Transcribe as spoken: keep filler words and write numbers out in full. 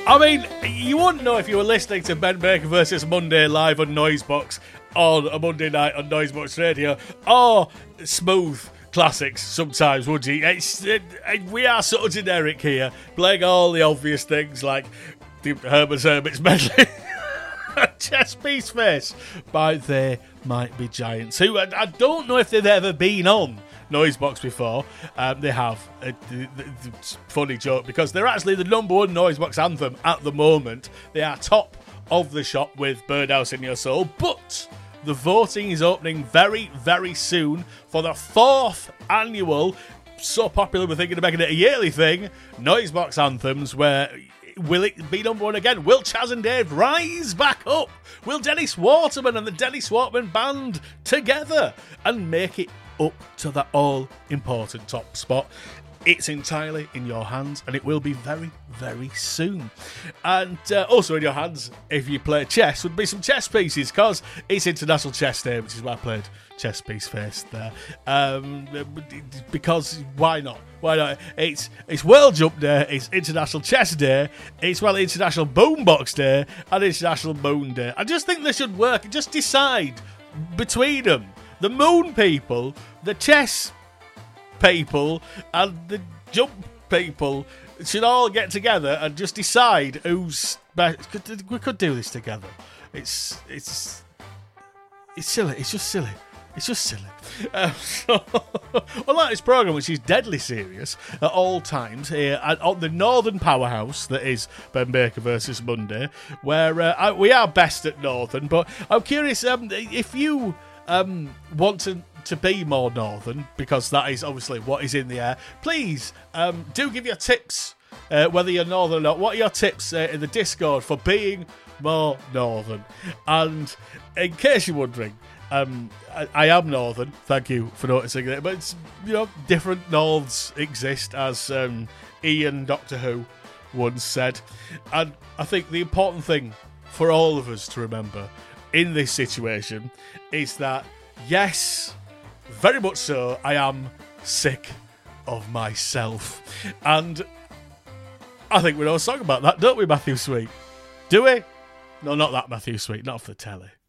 I mean, you wouldn't know if you were listening to Ben Baker versus Monday live on Noisebox on a Monday night on Noisebox Radio, or Smooth Classics sometimes, would you? It's, it, it, we are so generic here, playing all the obvious things like the Herman's Hermits medley, Chess Piece Face by They Might Be Giants, who I, I don't know if they've ever been on Noisebox before. Um, they have. A, a, a funny joke, because they're actually the number one Noisebox anthem at the moment. They are top of the shop with Birdhouse in Your Soul, but the voting is opening very, very soon for the fourth annual, so popular we're thinking of making it a yearly thing, Noisebox Anthems, where will it be number one again? Will Chaz and Dave rise back up? Will Dennis Waterman and the Dennis Waterman Band together and make it up to that all-important top spot? It's entirely in your hands, and it will be very, very soon. And uh, also in your hands, if you play chess, would be some chess pieces, because it's International Chess Day, which is why I played Chess Piece Face there. Um, because why not? Why not? It's it's World Jump Day, it's International Chess Day, it's well International Boombox Day, and International Moon Day. I just think they should work. Just decide between them. The moon people, the chess people, and the jump people should all get together and just decide who's best. We could do this together. It's it's it's silly. It's just silly. It's just silly. Um, so, unlike this programme, which is deadly serious at all times, here at, on the Northern Powerhouse that is Ben Baker versus Monday, where uh, I, we are best at Northern. But I'm curious um, if you um, want to. to be more northern, because that is obviously what is in the air. Please um, do give your tips, uh, whether you're northern or not. What are your tips uh, in the Discord for being more northern? And in case you're wondering, um, I, I am northern. Thank you for noticing that. But it's, you know, different norths exist, as um, Ian Doctor Who once said. And I think the important thing for all of us to remember in this situation is that, yes, very much so, I am sick of myself. And I think we know a song about that, don't we, Matthew Sweet? Do we? No, not that Matthew Sweet, not off the telly.